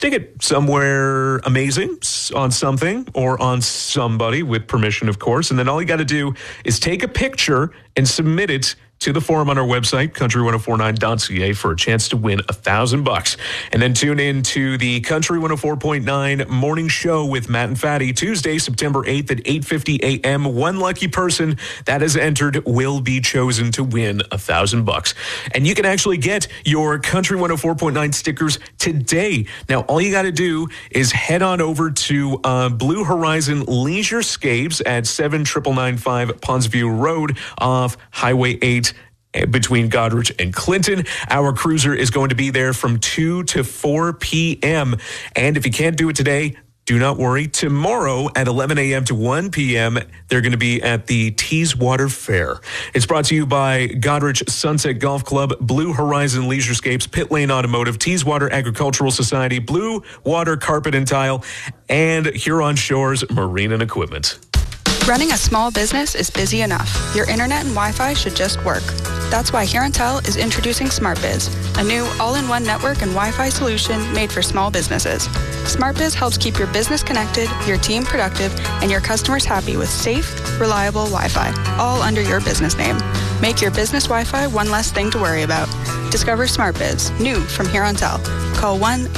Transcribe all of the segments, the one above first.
take it somewhere amazing on something or on somebody with permission, of course. And then all you got to do is take a picture and submit it to the forum on our website, country1049.ca, for a chance to win $1,000. And then tune in to the Country 104.9 morning show with Matt and Fatty, Tuesday, September 8th at 8:50 a.m. One lucky person that is entered will be chosen to win $1,000. And you can actually get your Country 104.9 stickers today. Now, all you got to do is head on over to Blue Horizon Leisurescapes at 7995 Pondsview Road off Highway 8 between Goderich and Clinton. Our cruiser is going to be there from 2 to 4 p.m. And if you can't do it today, do not worry. Tomorrow at 11 a.m. to 1 p.m., they're going to be at the Teeswater Fair. It's brought to you by Goderich Sunset Golf Club, Blue Horizon Leisurescapes, Pit Lane Automotive, Teeswater Agricultural Society, Blue Water Carpet and Tile, and Huron Shores Marine and Equipment. Running a small business is busy enough. Your internet and Wi-Fi should just work. That's why Huron Tel is introducing SmartBiz, a new all-in-one network and Wi-Fi solution made for small businesses. SmartBiz helps keep your business connected, your team productive, and your customers happy with safe, reliable Wi-Fi, all under your business name. Make your business Wi-Fi one less thing to worry about. Discover SmartBiz, new from Huron Tel. Call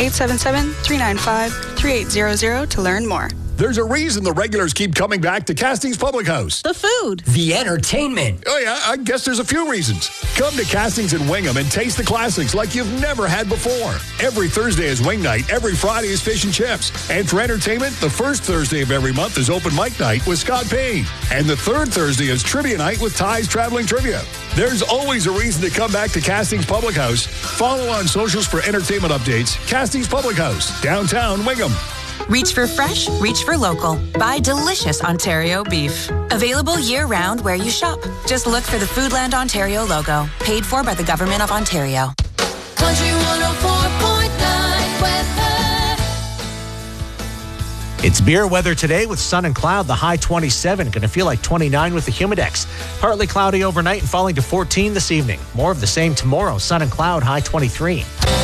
1-877-395-3800 to learn more. There's a reason the regulars keep coming back to Castings Public House. The food. The entertainment. Oh, yeah, I guess there's a few reasons. Come to Castings in Wingham and taste the classics like you've never had before. Every Thursday is wing night. Every Friday is fish and chips. And for entertainment, the first Thursday of every month is open mic night with Scott Payne. And the third Thursday is trivia night with Ty's Traveling Trivia. There's always a reason to come back to Castings Public House. Follow on socials for entertainment updates. Castings Public House, downtown Wingham. Reach for fresh, reach for local. Buy delicious Ontario beef. Available year-round where you shop. Just look for the Foodland Ontario logo. Paid for by the Government of Ontario. Country 104.9 weather. It's beer weather today with sun and cloud. The high 27. Going to feel like 29 with the Humidex. Partly cloudy overnight and falling to 14 this evening. More of the same tomorrow. Sun and cloud, high 23.